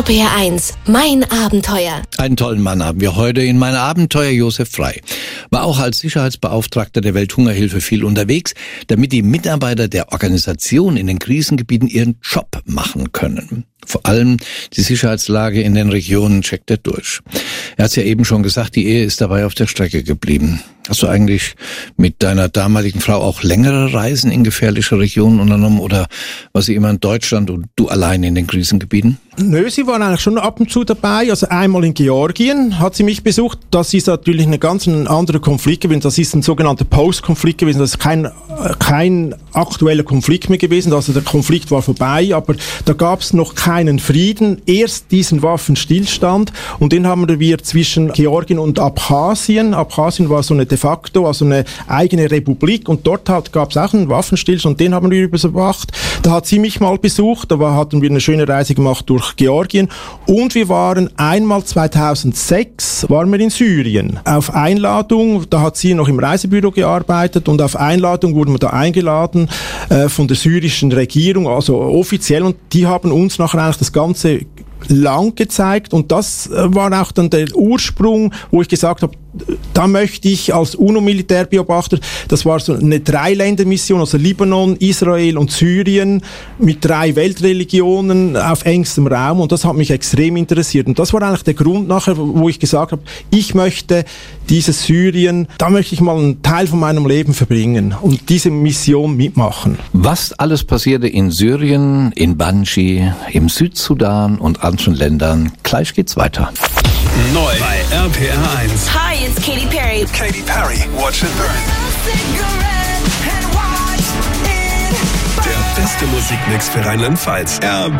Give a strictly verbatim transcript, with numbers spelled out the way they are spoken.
R P R eins, mein Abenteuer. Einen tollen Mann haben wir heute in mein Abenteuer, Josef Frey. War auch als Sicherheitsbeauftragter der Welthungerhilfe viel unterwegs, damit die Mitarbeiter der Organisation in den Krisengebieten ihren Job machen können. Vor allem die Sicherheitslage in den Regionen checkt er durch. Er hat es ja eben schon gesagt, die Ehe ist dabei auf der Strecke geblieben. Hast du eigentlich mit deiner damaligen Frau auch längere Reisen in gefährliche Regionen unternommen oder war sie immer in Deutschland und du allein in den Krisengebieten? Nö, sie war eigentlich schon ab und zu dabei. Also einmal in Georgien hat sie mich besucht. Das ist natürlich ein ganz anderer Konflikt gewesen. Das ist ein sogenannter Post-Konflikt gewesen. Das ist kein, kein aktueller Konflikt mehr gewesen. Also der Konflikt war vorbei, aber da gab es noch keinen Frieden. Erst diesen Waffenstillstand und den haben wir zwischen Georgien und Abchasien. Abchasien war so eine de facto, also eine eigene Republik und dort halt gab es auch einen Waffenstillstand und den haben wir überwacht. Da hat sie mich mal besucht, da war, hatten wir eine schöne Reise gemacht durch Georgien und wir waren einmal zweitausendsechs waren wir in Syrien. Auf Einladung, da hat sie noch im Reisebüro gearbeitet und auf Einladung wurden wir da eingeladen äh, von der syrischen Regierung, also offiziell, und die haben uns nachher eigentlich das ganze Land gezeigt und das war auch dann der Ursprung, wo ich gesagt habe, da möchte ich als UNO-Militärbeobachter, das war so eine Dreiländermission, also Libanon, Israel und Syrien mit drei Weltreligionen auf engstem Raum und das hat mich extrem interessiert und das war eigentlich der Grund nachher, wo ich gesagt habe, ich möchte dieses Syrien, da möchte ich mal einen Teil von meinem Leben verbringen und diese Mission mitmachen. Was alles passierte in Syrien, in Banji, im Südsudan und anderen Ländern, gleich geht's weiter. Neu bei R P R eins. Hi, it's Katy Perry. Katy Perry, Watch It Burn. Der beste Musikmix für Rheinland-Pfalz. R